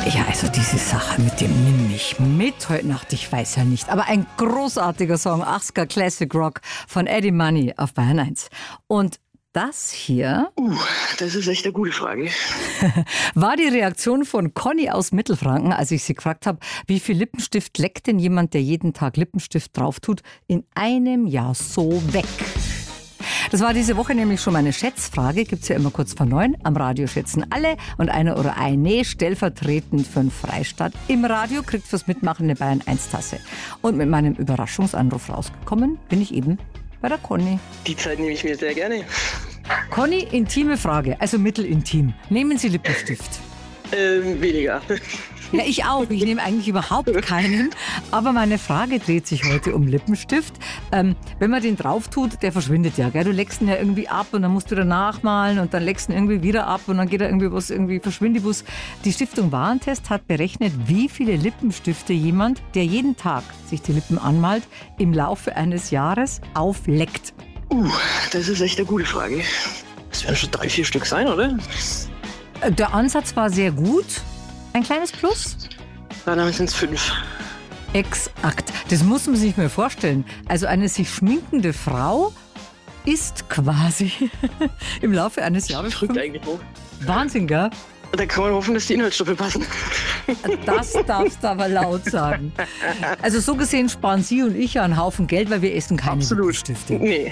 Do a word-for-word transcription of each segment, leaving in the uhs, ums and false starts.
Ja, also diese Sache mit dem Nimm mich mit heute Nacht, ich weiß ja nicht. Aber ein großartiger Song, achtziger Classic Rock von Eddie Money auf Bayern eins. Und das hier Uh, das ist echt eine gute Frage. war die Reaktion von Conny aus Mittelfranken, als ich sie gefragt habe, wie viel Lippenstift leckt denn jemand, der jeden Tag Lippenstift drauf tut, in einem Jahr so weg? Das war diese Woche nämlich schon meine Schätzfrage. Gibt es ja immer kurz vor neun. Am Radio schätzen alle und einer oder eine stellvertretend für den Freistaat im Radio kriegt fürs Mitmachen eine Bayern eins Tasse. Und mit meinem Überraschungsanruf rausgekommen bin ich eben bei der Conny. Die Zeit nehme ich mir sehr gerne. Conny, intime Frage, also mittelintim. Nehmen Sie Lippenstift? Ähm, weniger. Ja, ich auch. Ich nehme eigentlich überhaupt keinen. Aber meine Frage dreht sich heute um Lippenstift. Ähm, wenn man den drauf tut, der verschwindet ja, gell? Du leckst ihn ja irgendwie ab und dann musst du wieder nachmalen und dann leckst ihn irgendwie wieder ab und dann geht er irgendwie was, irgendwie Verschwindibus. Die Stiftung Warentest hat berechnet, wie viele Lippenstifte jemand, der jeden Tag sich die Lippen anmalt, im Laufe eines Jahres aufleckt. Uh, das ist echt eine gute Frage. Das werden schon drei, vier Stück sein, oder? Der Ansatz war sehr gut. Ein kleines Plus? Na, dann sind es fünf. Exakt. Das muss man sich mal vorstellen. Also eine sich schminkende Frau isst quasi im Laufe eines Jahres Drückt fünf. eigentlich hoch. Wahnsinn, gell? Da kann man hoffen, dass die Inhaltsstoffe passen. Das darfst du aber laut sagen. Also so gesehen sparen Sie und ich ja einen Haufen Geld, weil wir essen keine Lipenstifte. Nee.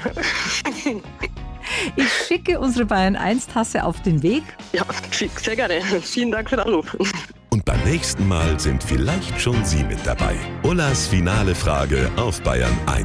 Ich schicke unsere Bayern eins Tasse auf den Weg. Ja, sehr gerne. Vielen Dank für den Anruf. Und beim nächsten Mal sind vielleicht schon Sie mit dabei. Ullas finale Frage auf Bayern eins.